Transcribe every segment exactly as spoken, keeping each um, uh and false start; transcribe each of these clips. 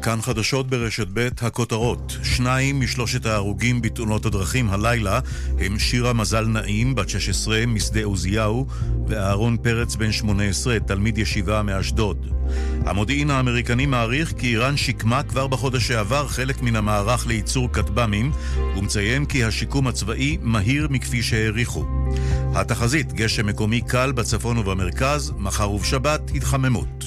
כאן חדשות ברשת ב' הכותרות. שניים משלושת ההרוגים בתאונות הדרכים הלילה הם שירה מזל נעים בת שש עשרה משדה עוזיהו ואהרון פרץ בן שמונה עשרה תלמיד ישיבה מאשדוד. המודיעין האמריקני מעריך כי איראן שיקמה כבר בחודש שעבר חלק מן המערך לייצור כטב"מים ומציין כי השיקום הצבאי מהיר מכפי שהעריכו. התחזית גשם מקומי קל בצפון ובמרכז, מחר ובשבת התחממות.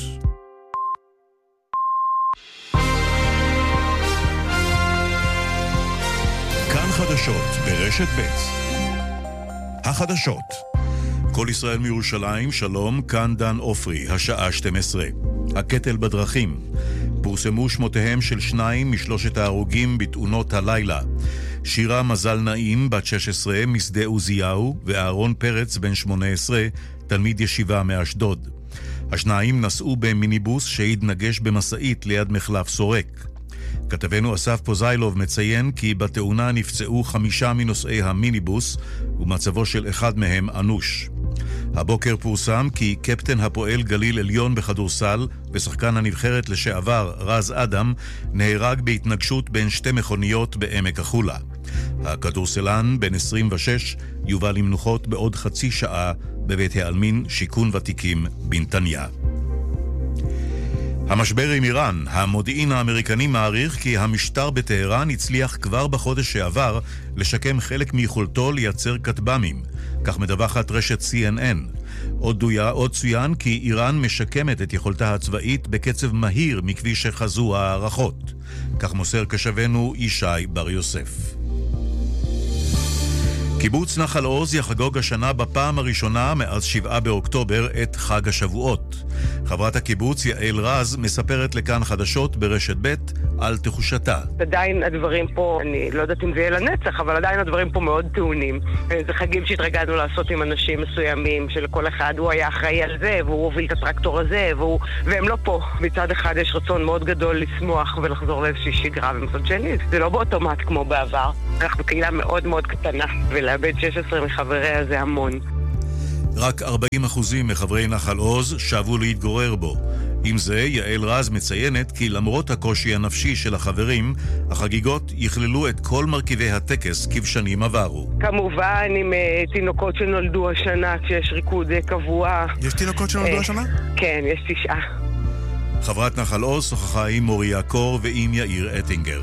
כאן חדשות ברשת ב' החדשות. כל ישראל מירושלים, שלום, כאן דן אופרי, השעה שתים עשרה. הקטל בדרכים. פורסמו שמותיהם של שניים משלושת ההרוגים בתאונות הלילה. שירה מזל נעים בת שש עשרה משדה עוזיהו ואהרון פרץ בן שמונה עשרה תלמיד ישיבה מאשדוד. השניים נסעו במיניבוס שהתנגש במסעית ליד מחלף סורק. כתבנו אסף פוזיילוב מציין כי בתאונה נפצעו חמישה מנוסעי המיניבוס ומצבו של אחד מהם אנוש. הבוקר פורסם כי קפטן הפועל גליל עליון בכדורסל ושחקן הנבחרת לשעבר רז אדם נהרג בהתנגשות בין שתי מכוניות בעמק החולה. הכדורסלן בן עשרים ושש יובא למנוחות בעוד חצי שעה בבית העלמין שיכון ותיקים בנתניה. המשבר עם איראן. המודיעין האמריקני מעריך כי המשטר בטהרן הצליח כבר בחודש שעבר לשקם חלק מיכולתו לייצר כטב"מים. כך מדווחת רשת סי אן אן. עוד דויה, עוד צוין כי איראן משקמת את יכולתה הצבאית בקצב מהיר מכפי שחזו הערכות. כך מוסר קשבנו ישי בר יוסף. קיבוץ נחל עוז יחגוג השנה בפעם הראשונה מאז שבעה באוקטובר את חג השבועות. חברת הקיבוץ יעל רז מספרת לכאן חדשות ברשת ב' על תחושתה. עדיין הדברים פה, אני לא יודעת אם זה יהיה לנצח, אבל עדיין הדברים פה מאוד טעונים. זה חגים שהתרגלנו לעשות עם אנשים מסוימים, שלכל אחד הוא היה אחראי על זה, והוא הוביל את הטרקטור הזה, והוא... והם לא פה. מצד אחד יש רצון מאוד גדול לשמוח ולחזור לאיזושהי שגרה, ומצד שני זה לא באוטומט כמו בעבר. אנחנו קהילה מאוד מאוד קטנה, ולאבד שש עשרה מחבריה זה המון. רק ארבעים אחוזים מחברי נחל עוז שבו להתגורר בו. עם זה, יעל רז מציינת כי למרות הקושי הנפשי של החברים, החגיגות יכללו את כל מרכיבי הטקס כבשנים עברו. כמובן עם uh, תינוקות שנולדו השנה, כשיש ריקוד uh, קבוע. יש תינוקות שנולדו uh, השנה? כן, יש תשעה. חברת נחל עוז שוחחה עם מוריה קור ועם יאיר אטינגר.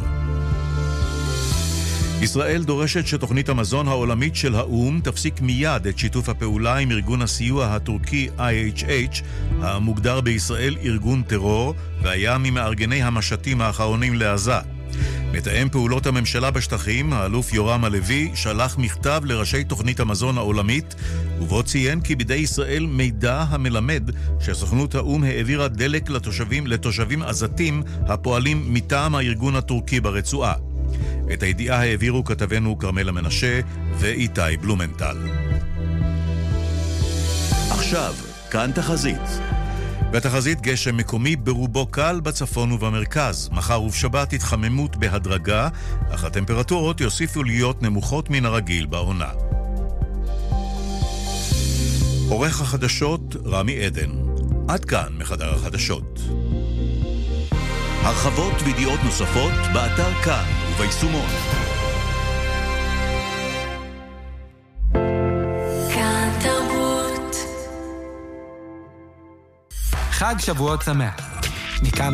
ישראל דורשת שתוכנית המזון העולמית של האום תפסיק מיד את שיתוף הפעולה עם ארגון הסיוע הטורקי איי אייץ' אייץ', המוגדר בישראל ארגון טרור, והיה ממארגני המשטים האחרונים לעזה. מתאם פעולות הממשלה בשטחים, האלוף יורם הלוי, שלח מכתב לראשי תוכנית המזון העולמית, ובו ציין כי בידי ישראל מידע המלמד שסוכנות האום העבירה דלק לתושבים, לתושבים עזתים הפועלים מטעם הארגון הטורקי ברצועה. את הידיעה העבירו כתבנו קרמלה מנשה ואיתי בלומנטל. עכשיו, כאן תחזית. בתחזית גשם מקומי ברובו קל בצפון ובמרכז. מחר ובשבת התחממות בהדרגה, אך הטמפרטורות יוסיפו להיות נמוכות מן הרגיל בעונה. עורך החדשות רמי עדן. עד כאן מחדר החדשות. הרחבות וידיעות נוספות באתר כאן וביישומון. כאן תרבות. חג שבועות שמח. מכאן